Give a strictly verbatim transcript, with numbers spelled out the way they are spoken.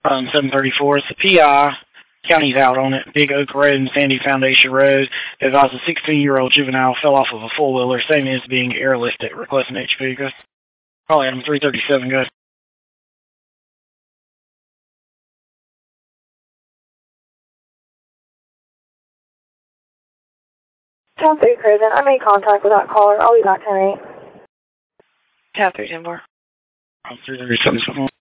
Um, seven thirty-four. It's the P I. County's out on it. Big Oak Road and Sandy Foundation Road. It advised a sixteen-year-old juvenile fell off of a four-wheeler. Same as being airlifted. Requesting H P. Go. Call Adam three thirty-seven. Go. ten three Cruisin'. I made contact with that caller. I'll be back tonight. ten three ten four. three thirty-seven.